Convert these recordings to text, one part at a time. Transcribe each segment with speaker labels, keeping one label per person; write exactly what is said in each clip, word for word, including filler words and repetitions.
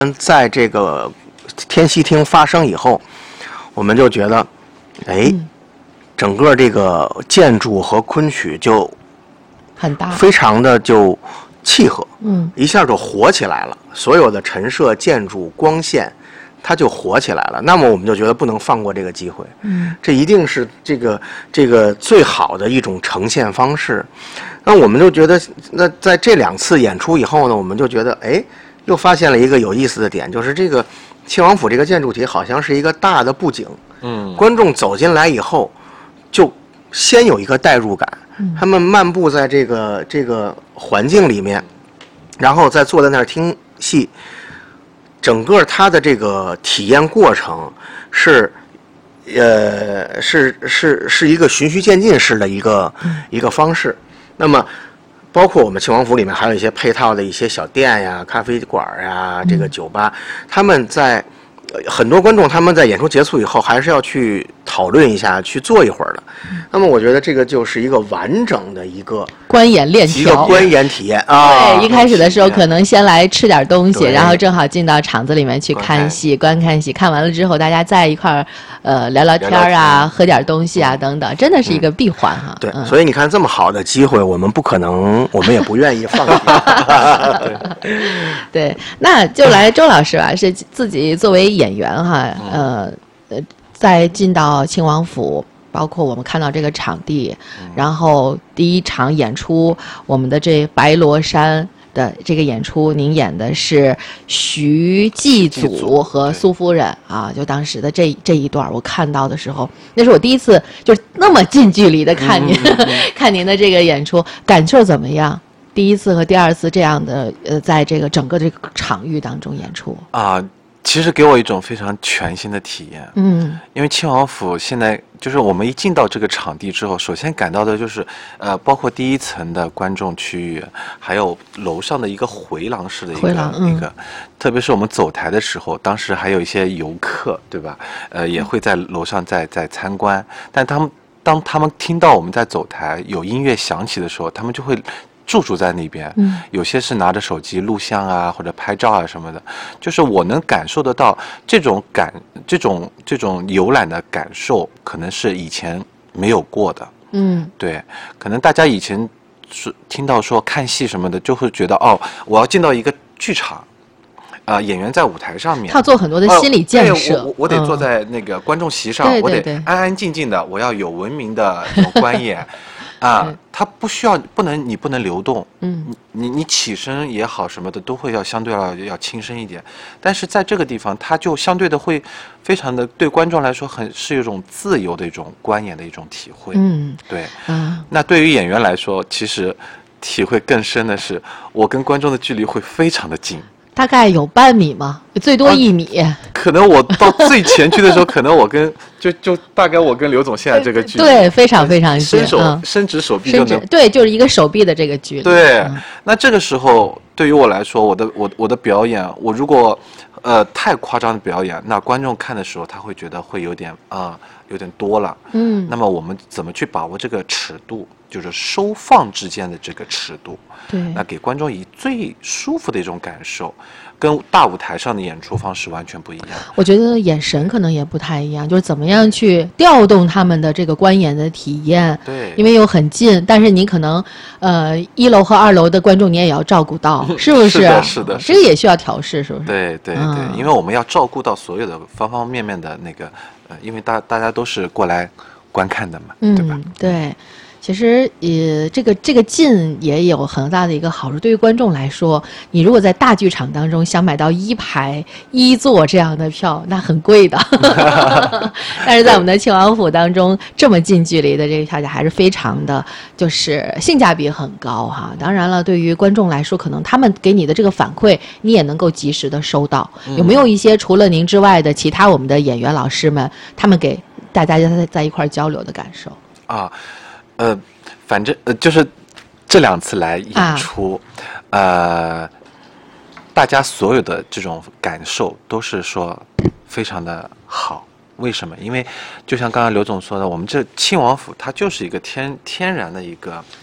Speaker 1: 在这个天戏厅发生以后，我们就觉得，哎，嗯、整个这个建筑和昆曲就
Speaker 2: 很大，
Speaker 1: 非常的就契合，
Speaker 2: 嗯，
Speaker 1: 一下就活起来了。所有的陈设、建筑、光线，它就活起来了。那么我们就觉得不能放过这个机会，
Speaker 2: 嗯，
Speaker 1: 这一定是这个这个最好的一种呈现方式。那我们就觉得，那在这两次演出以后呢，我们就觉得，哎，又发现了一个有意思的点，就是这个庆王府这个建筑体好像是一个大的布景，
Speaker 3: 嗯，
Speaker 1: 观众走进来以后，就先有一个代入感，
Speaker 2: 嗯、
Speaker 1: 他们漫步在这个这个环境里面，然后再坐在那儿听戏，整个他的这个体验过程是。呃，是是是一个循序渐进式的一个、嗯、一个方式。那么，包括我们庆王府里面还有一些配套的一些小店呀、咖啡馆呀、这个酒吧，嗯、他们在、呃、很多观众他们在演出结束以后还是要去讨论一下，去坐一会儿的。嗯、那么，我觉得这个就是一个完整的一个
Speaker 2: 观演链条，
Speaker 1: 一个观演体验啊。
Speaker 2: 对，一开始的时候可能先来吃点东西，然后正好进到场子里面去看戏、观看戏，看完了之后大家在一块儿。呃，聊聊天啊，聊聊喝点东西啊，等等，真的是一个闭环哈、啊
Speaker 1: 嗯。对、
Speaker 2: 嗯，
Speaker 1: 所以你看这么好的机会，我们不可能，我们也不愿意放弃。
Speaker 2: 对, 对，那就来周老师吧，是自己作为演员哈，呃呃，在进到庆王府，包括我们看到这个场地，然后第一场演出，我们的这白罗山。的这个演出，您演的是徐继祖和苏夫人啊，就当时的这这一段，我看到的时候，那是我第一次就是那么近距离的看您、嗯、看您的这个演出，感受怎么样？第一次和第二次这样的呃，在这个整个这个场域当中演出
Speaker 3: 啊、呃，其实给我一种非常全新的体验。
Speaker 2: 嗯，
Speaker 3: 因为庆王府现在就是我们一进到这个场地之后，首先感到的就是呃，包括第一层的观众区域，还有楼上的一个回廊式的一个
Speaker 2: 回廊、嗯、
Speaker 3: 一个，特别是我们走台的时候，当时还有一些游客，对吧？呃，也会在楼上在在参观，但他们当他们听到我们在走台有音乐响起的时候，他们就会。驻足在那边，
Speaker 2: 嗯，
Speaker 3: 有些是拿着手机录像啊，或者拍照啊什么的，就是我能感受得到这种感，这种这种游览的感受，可能是以前没有过的，
Speaker 2: 嗯，
Speaker 3: 对，可能大家以前是听到说看戏什么的，就会觉得哦，我要进到一个剧场，啊、呃，演员在舞台上面，
Speaker 2: 他做很多的心理建设，
Speaker 3: 哦、我, 我得坐在那个观众席上，
Speaker 2: 嗯、
Speaker 3: 我得安安静静的，我要有文明的观演。啊，它不需要，不能，你不能流动，
Speaker 2: 嗯，
Speaker 3: 你你起身也好什么的，都会要相对要要轻声一点。但是在这个地方，它就相对的会非常的对观众来说很是一种自由的一种观演的一种体会，
Speaker 2: 嗯，
Speaker 3: 对，
Speaker 2: 啊，
Speaker 3: 那对于演员来说，其实体会更深的是，我跟观众的距离会非常的近。
Speaker 2: 大概有半米吗？最多一米、
Speaker 3: 啊。可能我到最前去的时候，可能我跟就就大概我跟刘总现在这个距离，
Speaker 2: 对，非常非常近，
Speaker 3: 伸手、
Speaker 2: 嗯、
Speaker 3: 伸直手臂就能，
Speaker 2: 对，就是一个手臂的这个距离。
Speaker 3: 对，
Speaker 2: 嗯、
Speaker 3: 那这个时候对于我来说，我的我我的表演，我如果呃太夸张的表演，那观众看的时候他会觉得会有点啊、呃、有点多了。
Speaker 2: 嗯，
Speaker 3: 那么我们怎么去把握这个尺度？就是收放之间的这个尺度，
Speaker 2: 对，
Speaker 3: 那给观众以最舒服的一种感受，跟大舞台上的演出方式完全不一样。
Speaker 2: 我觉得眼神可能也不太一样，就是怎么样去调动他们的这个观演的体验。
Speaker 3: 对，
Speaker 2: 因为又很近，但是你可能呃一楼和二楼的观众你也要照顾到，是不是？
Speaker 3: 是的，是的，
Speaker 2: 这个也需要调试，是不是？
Speaker 3: 对对对、
Speaker 2: 嗯，
Speaker 3: 因为我们要照顾到所有的方方面面的那个，呃，因为大大家都是过来观看的嘛，
Speaker 2: 嗯、
Speaker 3: 对吧？
Speaker 2: 对。其实，呃，这个这个近也有很大的一个好处。对于观众来说，你如果在大剧场当中想买到一排一座这样的票，那很贵的。但是在我们的庆王府当中，这么近距离的这个票价还是非常的，就是性价比很高哈。当然了，对于观众来说，可能他们给你的这个反馈，你也能够及时的收到。
Speaker 3: 嗯、
Speaker 2: 有没有一些除了您之外的其他我们的演员老师们，他们给大家在在一块交流的感受？
Speaker 3: 啊。呃，反正呃，就是这两次来演出，啊、呃，大家所有的这种感受都是说非常的好。为什么？因为就像刚刚刘总说的，我们这庆王府它就是一个天天然的一个这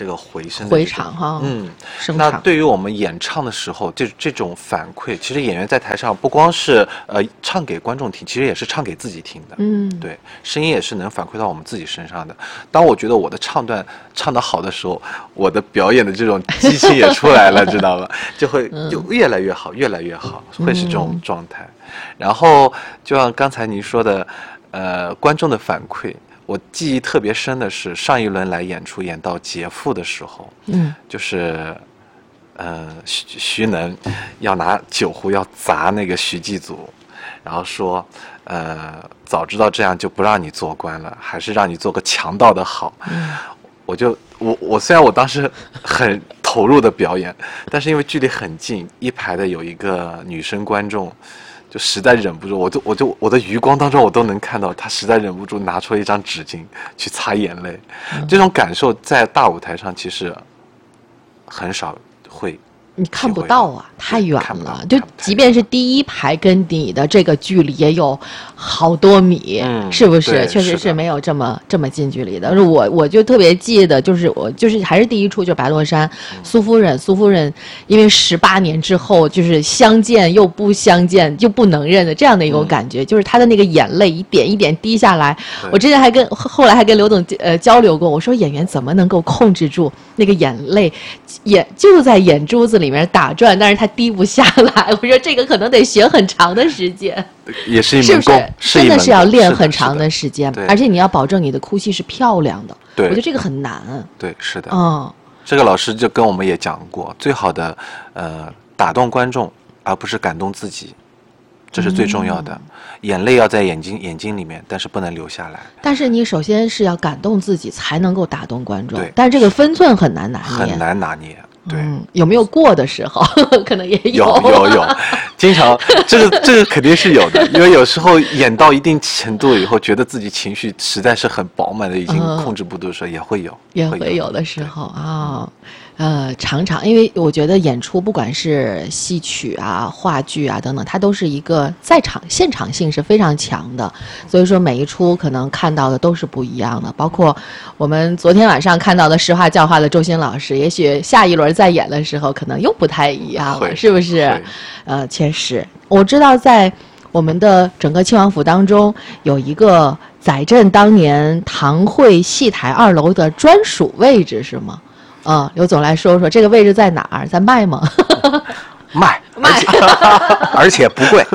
Speaker 3: 这个回声的
Speaker 2: 回场哈，
Speaker 3: 嗯，
Speaker 2: 声场。
Speaker 3: 那对于我们演唱的时候，这这种反馈，其实演员在台上不光是呃唱给观众听，其实也是唱给自己听的。
Speaker 2: 嗯，
Speaker 3: 对，声音也是能反馈到我们自己身上的。当我觉得我的唱段唱得好的时候，我的表演的这种激情也出来了，知道吧？就会就越来越好，越来越好，会是这种状态。然后就像刚才您说的，呃，观众的反馈。我记忆特别深的是上一轮来演出演到劫富的时候，嗯，就是，呃，徐徐能要拿酒壶要砸那个徐继祖，然后说，呃，早知道这样就不让你做官了，还是让你做个强盗的好。嗯，我就我我虽然我当时很投入的表演，但是因为距离很近，一排的有一个女生观众。就实在忍不住，我就我就我的余光当中，我都能看到他实在忍不住拿出了一张纸巾去擦眼泪。嗯、这种感受在大舞台上其实很少会。
Speaker 2: 你看不到啊，太远了。就即便是第一排跟你的这个距离也有好多米，嗯、是不是？确实是没有这么这么近距离的。我我就特别记得，就是我就是还是第一出就是白落山，嗯、苏夫人，苏夫人因为十八年之后就是相见又不相见又不能认的这样的一种感觉，嗯、就是他的那个眼泪一点一点滴下来。我之前还跟后来还跟刘总呃交流过，我说演员怎么能够控制住那个眼泪，眼就在眼珠子里。里面打转，但是它滴不下来。我说这个可能得学很长的时间，
Speaker 3: 也是一门功，
Speaker 2: 是真的是要练很长的时间，而且你要保证你的哭戏是漂亮的。对，我觉得这个很难。
Speaker 3: 对，是的。
Speaker 2: 嗯，
Speaker 3: 这个老师就跟我们也讲过，最好的呃打动观众，而不是感动自己，这是最重要的。嗯、眼泪要在眼睛眼睛里面，但是不能流下来。
Speaker 2: 但是你首先是要感动自己，才能够打动观众。对，但是这个分寸很难拿捏，
Speaker 3: 很难拿捏。对、
Speaker 2: 嗯，有没有过的时候？可能也
Speaker 3: 有，有有有，经常这个这个肯定是有的，因为有时候演到一定程度以后，觉得自己情绪实在是很饱满的，已经控制不住的时候，嗯、也会有，
Speaker 2: 也会有的时候啊。呃，常常，因为我觉得演出不管是戏曲啊、话剧啊等等，它都是一个在场现场性是非常强的，所以说每一出可能看到的都是不一样的。包括我们昨天晚上看到的实话教化的周星老师，也许下一轮再演的时候可能又不太一样了，是不是？呃，确实，我知道在我们的整个庆王府当中有一个载镇当年堂会戏台二楼的专属位置，是吗？嗯，刘总来说说这个位置在哪儿？在卖吗？
Speaker 1: 卖
Speaker 2: 卖，
Speaker 1: 而且不贵。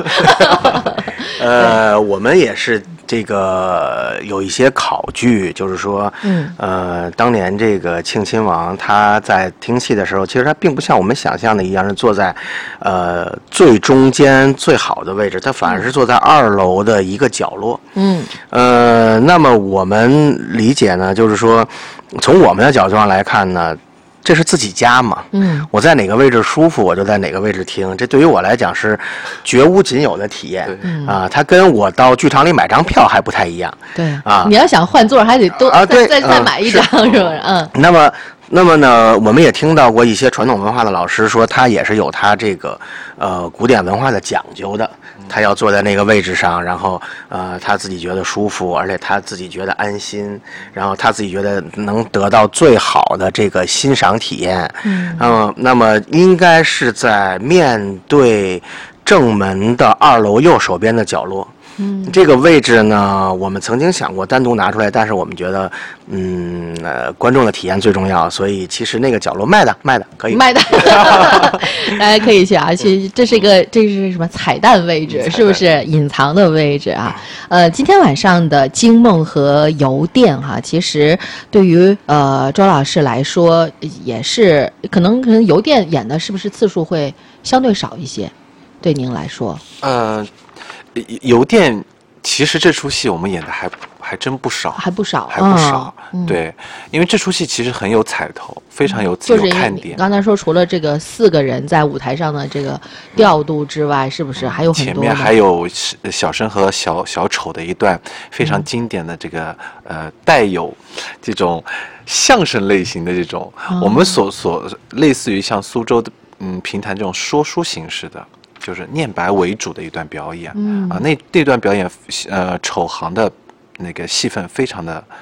Speaker 1: 呃，我们也是这个有一些考据，就是说，嗯，呃，当年这个庆亲王他在听戏的时候，其实他并不像我们想象的一样是坐在呃最中间最好的位置，他反而是坐在二楼的一个角落。嗯，呃，那么我们理解呢，就是说。从我们的角度上来看呢，这是自己家嘛，嗯，我在哪个位置舒服，我就在哪个位置听，这对于我来讲是绝无仅有的体验，啊，它跟我到剧场里买张票还不太一样，
Speaker 2: 对啊，你要想换座还得多啊，对，再再买一张，是不是？嗯，
Speaker 1: 那么。那么呢，我们也听到过一些传统文化的老师说，他也是有他这个呃古典文化的讲究的，他要坐在那个位置上，然后呃他自己觉得舒服，而且他自己觉得安心，然后他自己觉得能得到最好的这个欣赏体验。嗯，呃、那么应该是在面对正门的二楼右手边的角落。嗯，这个位置呢，我们曾经想过单独拿出来，但是我们觉得，嗯，呃，观众的体验最重要，所以其实那个角落卖的卖的可以
Speaker 2: 卖的，大家可以去啊，其实这是一个这是什么彩蛋位置，是不是隐藏的位置啊？呃，今天晚上的惊梦和邮电哈，其实对于呃周老师来说，也是可能可能邮电演的是不是次数会相对少一些？对您来说，
Speaker 3: 呃。邮电其实这出戏我们演的还还真不少，
Speaker 2: 还不少，
Speaker 3: 还不少。嗯、对，因为这出戏其实很有彩头，非常有、
Speaker 2: 就是、
Speaker 3: 有看点。
Speaker 2: 刚才说除了这个四个人在舞台上的这个调度之外，嗯、是不是还有很多？
Speaker 3: 前面还有小生和小小丑的一段非常经典的这个、嗯、呃带有这种相声类型的这种，嗯、我们所所类似于像苏州的嗯评弹这种说书形式的。就是念白为主的一段表演，嗯啊，那那段表演，呃，丑行的那个戏份非常的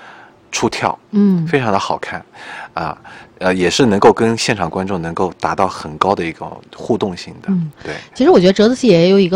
Speaker 3: 出跳，
Speaker 2: 嗯，
Speaker 3: 非常的好看，啊，呃，也是能够跟现场观众能够达到很高的一个互动性的，
Speaker 2: 嗯，
Speaker 3: 对。
Speaker 2: 其实我觉得折子戏也有一个